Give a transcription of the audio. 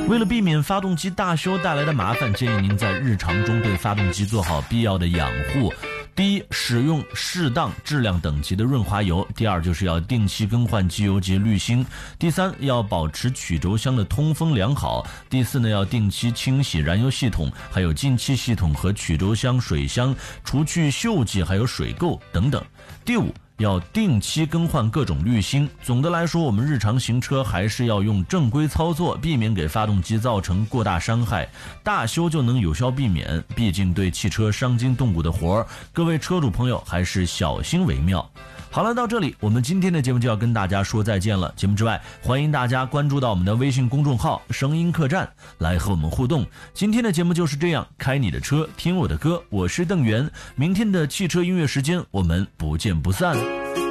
为了避免发动机大修带来的麻烦，建议您在日常中对发动机做好必要的养护。第一，使用适当质量等级的润滑油；第二，就是要定期更换机油及滤芯；第三，要保持曲轴箱的通风良好；第四呢，要定期清洗燃油系统，还有进气系统和曲轴箱、水箱，除去锈迹还有水垢等等；第五，要定期更换各种滤芯。总的来说，我们日常行车还是要用正规操作，避免给发动机造成过大伤害，大修就能有效避免。毕竟对汽车伤筋动骨的活儿，各位车主朋友还是小心为妙。好了，到这里我们今天的节目就要跟大家说再见了。节目之外，欢迎大家关注到我们的微信公众号声音客栈来和我们互动。今天的节目就是这样，开你的车听我的歌，我是邓源。明天的汽车音乐时间我们不见不散。